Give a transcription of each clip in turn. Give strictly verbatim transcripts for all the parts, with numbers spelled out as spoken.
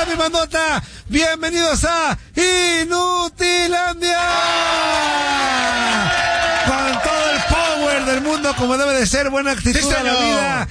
mi bandota. Bienvenidos a Inutilandia. Con todo el power del mundo, como debe de ser, buena actitud sí, a la vida.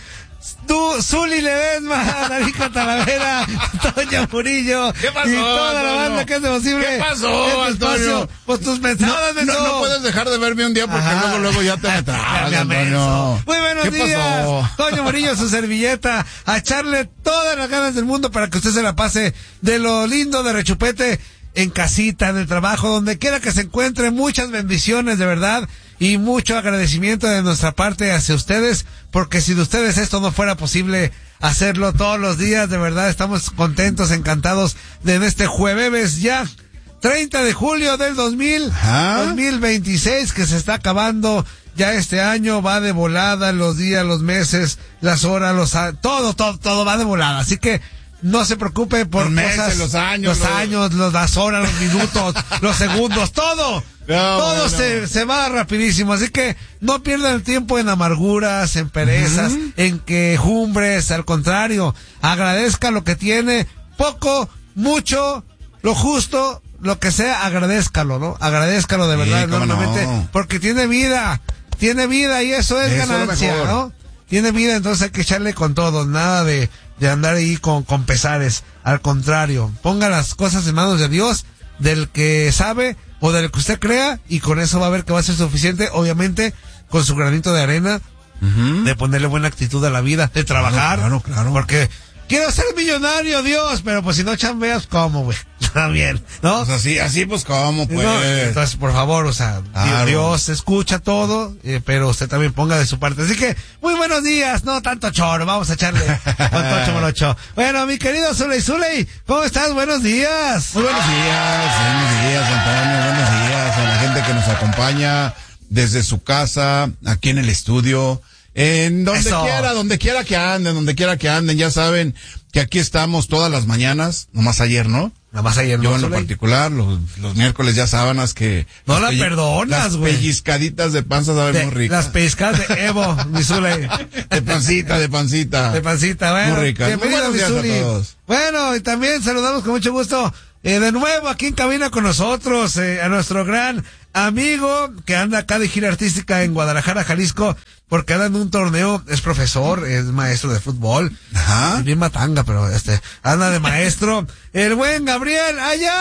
Tú, Zuli Ledesma, Danica Talavera, Toño Murillo. ¿Qué pasó, y toda Antonio? la banda que hace posible. ¿Qué pasó, este Antonio? espacio. Pues tus mensajes, no, no, no puedes dejar de verme un día porque Ajá. luego, luego ya te metas, Antonio. Muy buenos ¿Qué días, pasó? Toño Murillo, su servilleta, a echarle todas las ganas del mundo para que usted se la pase de lo lindo de Rechupete, en casita, en el trabajo, donde quiera que se encuentre. Muchas bendiciones, de verdad, y mucho agradecimiento de nuestra parte hacia ustedes, porque sin ustedes esto no fuera posible hacerlo todos los días. De verdad, estamos contentos, encantados de en este jueves ya, treinta de julio del dos mil veintiséis, que se está acabando ya este año. Va de volada los días, los meses, las horas, los a- todo, todo, todo va de volada. Así que no se preocupe por Los meses, cosas, los años, los los- años, los, las horas, los minutos, los segundos, todo. No, todo bueno. se, se va rapidísimo, así que no pierdan el tiempo en amarguras, en perezas, Uh-huh. en quejumbres. Al contrario, agradezca lo que tiene, poco, mucho, lo justo, lo que sea, agradézcalo, ¿no? Agradézcalo de Sí, verdad, cómo enormemente, no. porque tiene vida, tiene vida y eso es Eso es lo ganancia, mejor. ¿no? Tiene vida, entonces hay que echarle con todo, nada de, de andar ahí con, con pesares. Al contrario, ponga las cosas en manos de Dios, del que sabe o del que usted crea, y con eso va a ver que va a ser suficiente, obviamente, con su granito de arena, Uh-huh. de ponerle buena actitud a la vida, de trabajar. Claro, claro. Porque quiero ser millonario, Dios, pero pues si no chambeas, ¿cómo, güey? También, ¿no? Pues así, así pues cómo, pues. No, entonces, por favor, o sea, Claro. Dios escucha todo, eh, pero usted también ponga de su parte. Así que, muy buenos días, no tanto choro, vamos a echarle con Tocho Morocho. Bueno, mi querido Zuley, Zuley, ¿cómo estás? Buenos días. Muy buenos días, buenos días, Antonio, buenos días a la gente que nos acompaña desde su casa, aquí en el estudio, en donde Eso. quiera, donde quiera que anden, donde quiera que anden. Ya saben que aquí estamos todas las mañanas, nomás ayer, ¿no? Nada más ayer, Yo ¿no, en lo Zuley? particular, los, los miércoles ya sábanas que... No las la pelli- perdonas, las güey. pellizcaditas de panza saben De- muy ricas. las pescadas de Evo, mi Zuley. De pancita, de pancita. De pancita, bueno. Muy ricas. Bienvenido, Muy mi buenos días Zuli. a todos. Bueno, y también saludamos con mucho gusto, eh, de nuevo aquí en cabina con nosotros, eh, a nuestro gran amigo que anda acá de gira artística en Guadalajara, Jalisco, porque anda en un torneo, es profesor, es maestro de fútbol. Ajá. Es bien matanga, pero este, anda de maestro, el buen Gabriel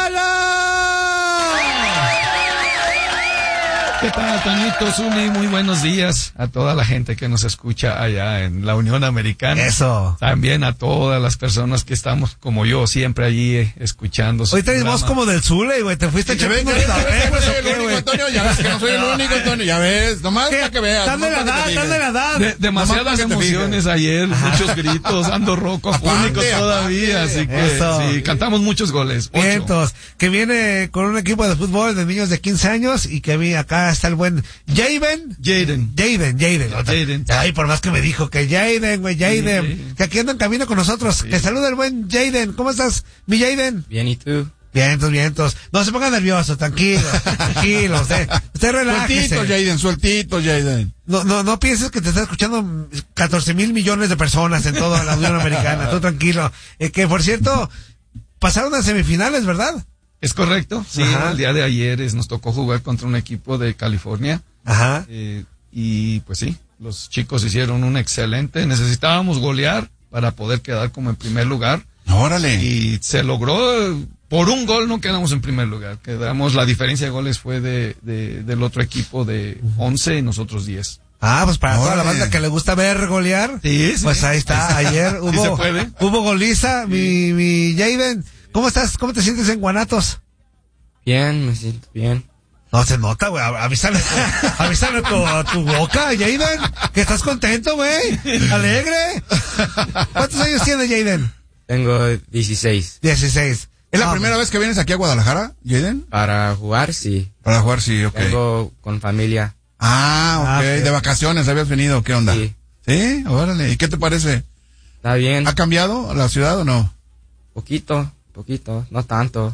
Ayala. ¿Qué tal, Toñito, Zuli? Muy buenos días a toda la gente que nos escucha allá en la Unión Americana. Eso. También a todas las personas que estamos, como yo, siempre allí eh, escuchando. su Hoy traes voz programa. como del Zule, güey, te fuiste Ya ves, echando ya unos ves, ya ves, tapetes, soy ¿o el qué, único, güey? Antonio, ya ves que no soy el único, Antonio, ya ves, nomás para que veas. Dale la nomás para edad, que te dale fijes. la edad. De- demasiadas Nomás para que te emociones fijes. ayer, muchos gritos, ando roco, afónico Aparte, todavía, aparte. así que Eso. sí, cantamos muchos goles. Ocho. Vientos, que viene con un equipo de fútbol de niños de quince años y que vi acá está el buen Jaden. Jaden. Jaden, Jaden. Jaden. Ay, por más que me dijo que Jaden, güey, Jaden. Sí. Que aquí anda en camino con nosotros. Que saluda el buen Jaden. ¿Cómo estás, mi Jaden? Bien, ¿y tú? Vientos, vientos. No se ponga nervioso, tranquilo, tranquilo. Usted, usted relájese. Sueltito, Jaden, sueltito, Jaden. No, no, no pienses que te está escuchando catorce mil millones de personas en toda la Unión Americana. Tú tranquilo. Eh, que por cierto, pasaron a semifinales, ¿verdad? ¿Es correcto? Sí, Ajá. el día de ayer es, nos tocó jugar contra un equipo de California. Ajá. Eh, y pues sí, los chicos hicieron un excelente. Necesitábamos golear para poder quedar como en primer lugar. Órale. Y se logró. Por un gol no quedamos en primer lugar. Quedamos, la diferencia de goles fue de, de del otro equipo de once y nosotros diez. Ah, pues para toda la Órale. banda que le gusta ver golear. Sí, sí. Pues ahí está. Ayer hubo, se puede. hubo goliza. Mi, mi Jaden, ¿cómo estás? ¿Cómo te sientes en Guanatos? Bien, me siento bien. No se nota, güey. Avísale, avísale tu, a tu boca, Jaden, que estás contento, güey. Alegre. ¿Cuántos años tiene Jaden? Tengo dieciséis. Dieciséis. ¿Es la Ah, primera vez que vienes aquí a Guadalajara, Jaden? Para jugar, sí. Para jugar, sí, ok. Vengo con familia. Ah, ok. Ah, ok. De vacaciones habías venido, ¿qué onda? Sí. ¿Sí? Órale. ¿Y qué te parece? Está bien. ¿Ha cambiado la ciudad o no? Poquito, poquito. No tanto.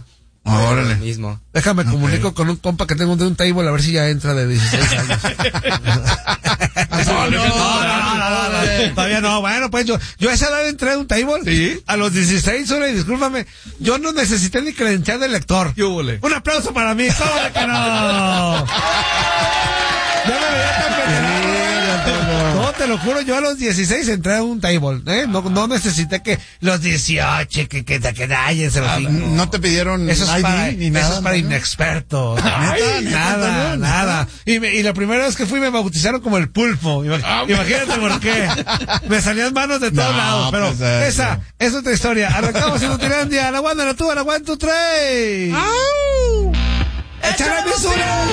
Órale. Lo mismo. Déjame Ok. comunico con un compa que tengo de un table a ver si ya entra de dieciséis años. No, no, no, no, no, no, todavía no. Bueno, pues yo, yo a esa edad entré a un table. Sí. A los dieciséis, Zuli, discúlpame. Yo no necesité ni credencial de lector. ¿Qué húbole? Un aplauso para mí. ¿Cómo de que no? Ya me veía tan veterano. No, te lo juro, yo a los dieciséis entré a un table, ¿eh? No, no necesité que los dieciocho, que, que, que cállense los cinco. No te pidieron Eso es I D para, ni eso nada. es para ¿no? inexpertos. ¿Neta? ¿Neta, Nada, Antonio? nada. Y, me- y la primera vez que fui me bautizaron como el pulpo. Ima- Ah, Imagínate por qué. Me salían manos de todos No, lados. Pero pues, eh, esa es otra historia. Arrancamos en Utilandia. La Wanda, la tuba, la one, two, three. ¡Échale mi Zuli!